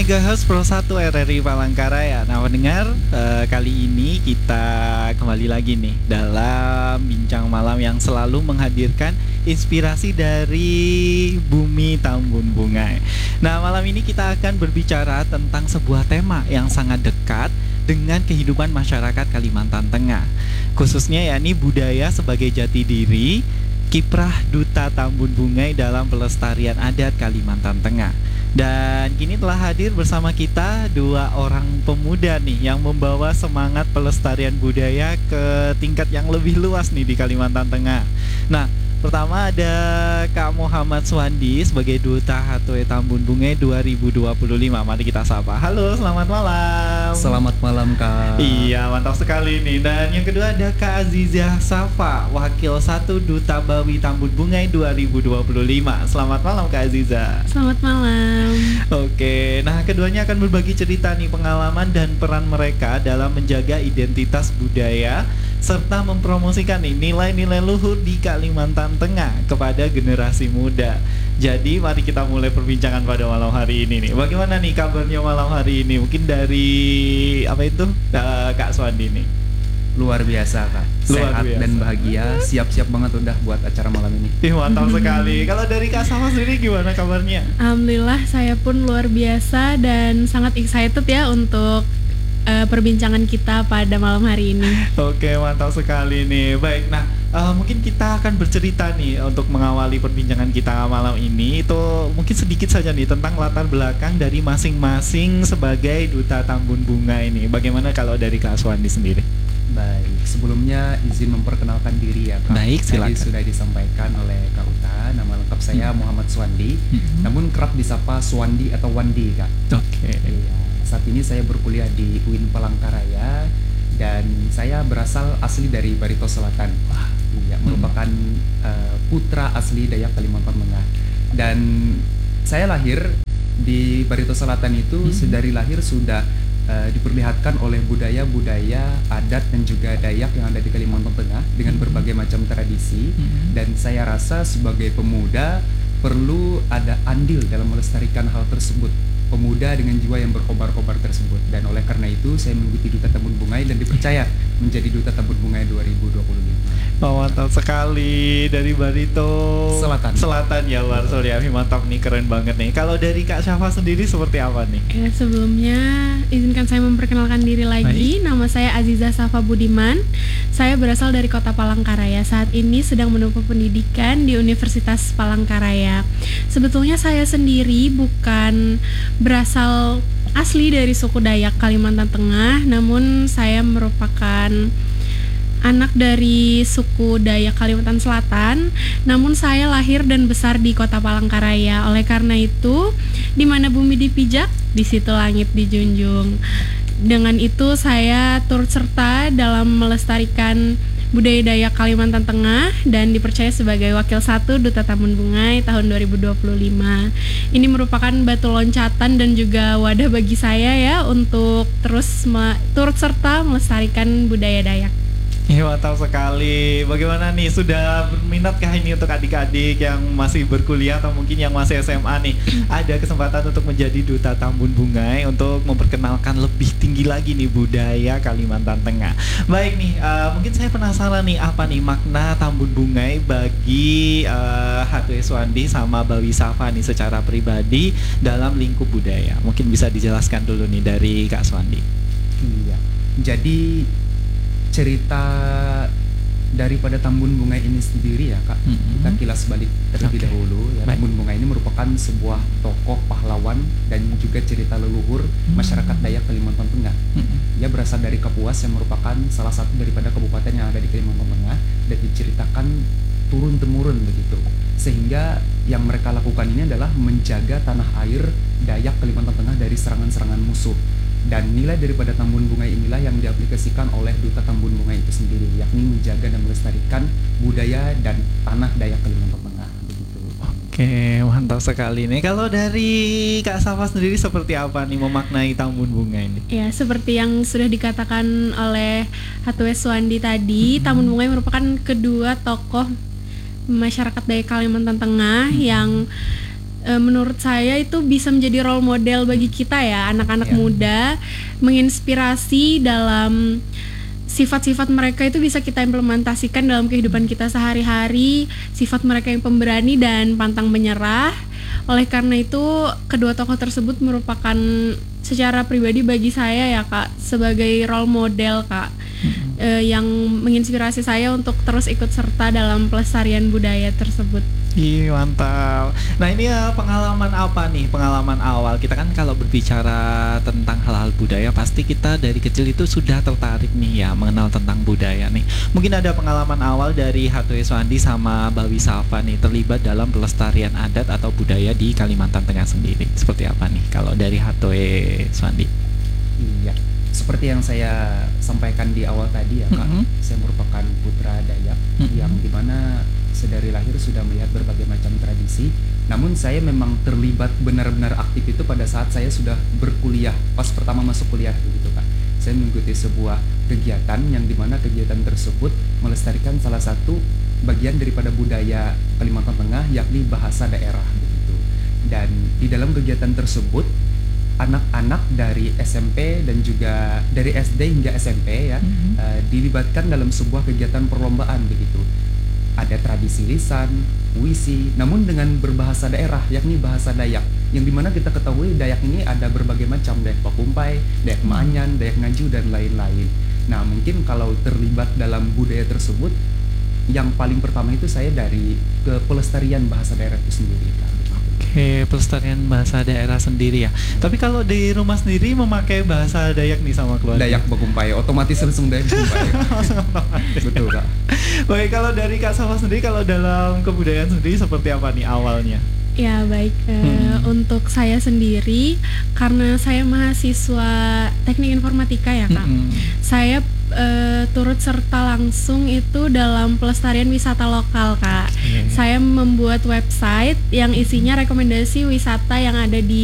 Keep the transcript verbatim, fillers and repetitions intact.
Gigahertz Pro satu R R I Palangkaraya. Nah pendengar, eh, kali ini kita kembali lagi nih dalam bincang malam yang selalu menghadirkan inspirasi dari Bumi Tambun Bungai. Nah malam ini kita akan berbicara tentang sebuah tema yang sangat dekat dengan kehidupan masyarakat Kalimantan Tengah, khususnya yakni budaya sebagai jati diri, kiprah Duta Tambun Bungai dalam pelestarian adat Kalimantan Tengah. Dan kini telah hadir bersama kita dua orang pemuda nih yang membawa semangat pelestarian budaya ke tingkat yang lebih luas nih di Kalimantan Tengah. Nah, pertama ada Kak Muhammad Suwandi sebagai Duta H T W Tambun Bungai dua ribu dua puluh lima. Mari kita sapa. Halo, selamat malam. Selamat malam, Kak. Iya, mantap sekali nih. Dan yang kedua ada Kak Azizah Safa, Wakil satu Duta Bawi Tambun Bungai dua ribu dua puluh lima. Selamat malam Kak Azizah. Selamat malam. Oke, nah keduanya akan berbagi cerita nih pengalaman dan peran mereka dalam menjaga identitas budaya serta mempromosikan nih nilai-nilai luhur di Kalimantan Tengah kepada generasi muda. Jadi mari kita mulai perbincangan pada malam hari ini nih. Bagaimana nih kabarnya malam hari ini? Mungkin dari apa itu uh, Kak Suwandi nih. Luar biasa, Kak. Luar Sehat biasa. dan bahagia. Siap-siap banget udah buat acara malam ini. Ih, mantap sekali. Kalau dari Kak Safa sendiri gimana kabarnya? Alhamdulillah saya pun luar biasa dan sangat excited ya untuk uh, perbincangan kita pada malam hari ini. Oke, mantap sekali nih. Baik, nah uh, mungkin kita akan bercerita nih untuk mengawali perbincangan kita malam ini. Itu mungkin sedikit saja nih tentang latar belakang dari masing-masing sebagai Duta Tambun Bungai ini. Bagaimana kalau dari Kak Suwandi sendiri? Baik, sebelumnya izin memperkenalkan diri ya, Kak. Baik, silakan. Tadi sudah disampaikan oleh Kak Uta. Nama lengkap saya hmm. Muhammad Suwandi, hmm. namun kerap disapa Suwandi atau Wandi, Kak. Oke. Iya. Saat ini saya berkuliah di U I N Palangkaraya dan saya berasal asli dari Barito Selatan. Wah, iya, merupakan uh, putra asli Dayak Kalimantan Tengah. Dan saya lahir di Barito Selatan itu hmm. dari lahir sudah uh, diperlihatkan oleh budaya-budaya adat dan juga Dayak yang ada di Kalimantan Tengah dengan berbagai macam tradisi. Hmm. Dan saya rasa sebagai pemuda perlu ada andil dalam melestarikan hal tersebut. Pemuda dengan jiwa yang berkobar-kobar tersebut. Dan oleh karena itu saya mengikuti Duta Tambun Bungai dan dipercaya menjadi Duta Tambun Bungai dua ribu dua puluh lima. Oh, mantap sekali dari Barito Selatan. Selatan ya, luar Suryami. Mantap nih, keren banget nih. Kalau dari Kak Syafa sendiri seperti apa nih? Ya, sebelumnya izinkan saya memperkenalkan diri lagi. Baik. Nama saya Azizah Safa Budiman. Saya berasal dari Kota Palangkaraya. Saat ini sedang menempuh pendidikan di Universitas Palangkaraya. Sebetulnya saya sendiri bukan berasal asli dari suku Dayak Kalimantan Tengah, namun saya merupakan anak dari suku Dayak Kalimantan Selatan, namun saya lahir dan besar di Kota Palangkaraya. Oleh karena itu, di mana bumi dipijak, di situ langit dijunjung. Dengan itu saya turut serta dalam melestarikan budaya Dayak Kalimantan Tengah dan dipercaya sebagai Wakil satu Duta Tambun Bungai tahun dua ribu dua puluh lima. Ini merupakan batu loncatan dan juga wadah bagi saya ya untuk terus me- turut serta melestarikan budaya Dayak. Ya, mantap sekali. Bagaimana nih, sudah berminatkah ini untuk adik-adik yang masih berkuliah atau mungkin yang masih S M A nih? Ada kesempatan untuk menjadi Duta Tambun Bungai untuk memperkenalkan lebih tinggi lagi nih budaya Kalimantan Tengah. Baik nih, uh, mungkin saya penasaran nih apa nih makna Tambun Bungai bagi uh, H T W Suwandi sama Bawi Safa nih secara pribadi dalam lingkup budaya. Mungkin bisa dijelaskan dulu nih dari Kak Suwandi. Iya. Jadi cerita daripada Tambun Bungai ini sendiri ya, Kak, mm-hmm. kita kilas balik terlebih okay. dahulu ya. Baik. Tambun Bungai ini merupakan sebuah tokoh pahlawan dan juga cerita leluhur mm-hmm. masyarakat Dayak Kalimantan Tengah. Mm-hmm. Ia berasal dari Kapuas yang merupakan salah satu daripada kabupaten yang ada di Kalimantan Tengah dan diceritakan turun-temurun begitu. Sehingga yang mereka lakukan ini adalah menjaga tanah air Dayak Kalimantan Tengah dari serangan-serangan musuh. Dan nilai daripada Tambun Bungai inilah yang diaplikasikan oleh Duta Tambun Bungai itu sendiri, yakni menjaga dan melestarikan budaya dan tanah Dayak Kalimantan Tengah begitu. Oke, mantap sekali nih. Kalau dari Kak Safa sendiri seperti apa nih memaknai Tambun Bungai ini? Ya, seperti yang sudah dikatakan oleh H T W Suwandi tadi, hmm. Tambun Bungai merupakan kedua tokoh masyarakat Dayak Kalimantan Tengah hmm. yang e, menurut saya itu bisa menjadi role model bagi kita ya, anak-anak Ya. muda, menginspirasi dalam sifat-sifat mereka itu bisa kita implementasikan dalam kehidupan kita sehari-hari, sifat mereka yang pemberani dan pantang menyerah. Oleh karena itu, kedua tokoh tersebut merupakan secara pribadi bagi saya ya Kak, sebagai role model Kak, mm-hmm. eh, yang menginspirasi saya untuk terus ikut serta dalam pelestarian budaya tersebut. Ih, mantap. Nah, ini ya pengalaman apa nih? Pengalaman awal. Kita kan kalau berbicara tentang hal-hal budaya, pasti kita dari kecil itu sudah tertarik nih ya, mengenal tentang budaya nih. Mungkin ada pengalaman awal dari Hathoe Swandi sama Bawi Safa nih, terlibat dalam pelestarian adat atau budaya di Kalimantan Tengah sendiri. Seperti apa nih kalau dari Hathoe Swandi? Iya, seperti yang saya sampaikan di awal tadi ya Kak, mm-hmm. saya merupakan putra Dayak, mm-hmm. yang dimana sedari lahir sudah melihat berbagai macam tradisi. Namun saya memang terlibat benar-benar aktif itu pada saat saya sudah berkuliah, pas pertama masuk kuliah begitu Kak. Saya mengikuti sebuah kegiatan yang dimana kegiatan tersebut melestarikan salah satu bagian daripada budaya Kalimantan Tengah, yakni bahasa daerah begitu. Dan di dalam kegiatan tersebut anak-anak dari S M P dan juga dari S D hingga S M P ya, mm-hmm. uh, dilibatkan dalam sebuah kegiatan perlombaan begitu. Ada tradisi lisan, puisi, namun dengan berbahasa daerah, yakni bahasa Dayak. Yang dimana kita ketahui Dayak ini ada berbagai macam, Dayak Pakumpai, Dayak Maanyan, Dayak Ngaju, dan lain-lain. Nah, mungkin kalau terlibat dalam budaya tersebut, yang paling pertama itu saya dari ke pelestarian bahasa daerah itu sendiri, Kak. Oke, pelestarian bahasa daerah sendiri ya. Tapi kalau di rumah sendiri memakai bahasa Dayak nih sama keluarga? Dayak Pakumpai, otomatis langsung Dayak Pakumpai. Betul Kak. Baik, kalau dari Kak Safa sendiri, kalau dalam kebudayaan sendiri seperti apa nih awalnya? Ya baik, hmm. uh, untuk saya sendiri, karena saya mahasiswa teknik informatika ya Kak, hmm. saya uh, turut serta langsung itu dalam pelestarian wisata lokal Kak. Okay. Saya membuat website yang isinya rekomendasi wisata yang ada di